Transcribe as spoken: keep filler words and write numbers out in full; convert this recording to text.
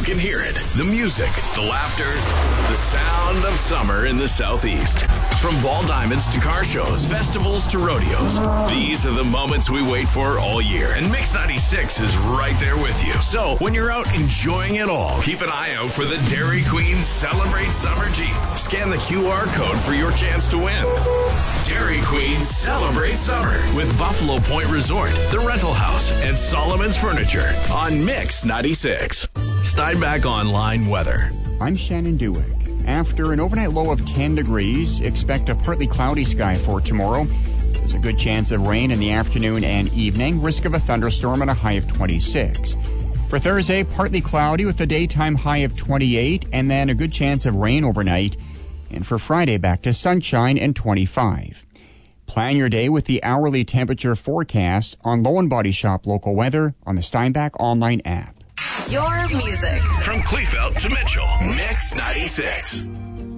can hear it. The music, the laughter, the sound of summer in the Southeast. From ball diamonds to car shows, festivals to rodeos. These are the moments we wait for all year. And Mix ninety-six is right there with you. So when you're out enjoying it all, keep an eye out for the Dairy Queen Celebrate Summer Jeep. Scan the Q R code for your chance to win. Dairy Queen Celebrate Summer with Buffalo Point Resort, The Rental House, and Solomon's Furniture on Mix ninety-six. Steinbach Online weather. I'm Shannon Dewick. After an overnight low of ten degrees, expect a partly cloudy sky for tomorrow. There's a good chance of rain in the afternoon and evening, risk of a thunderstorm and a high of twenty-six. For Thursday, partly cloudy with a daytime high of twenty-eight, and then a good chance of rain overnight. And for Friday, back to sunshine and twenty-five. Plan your day with the hourly temperature forecast on Low and Body Shop local weather on the Steinbach Online app. Your music. From Kleefeld to Mitchell, Mix ninety-six.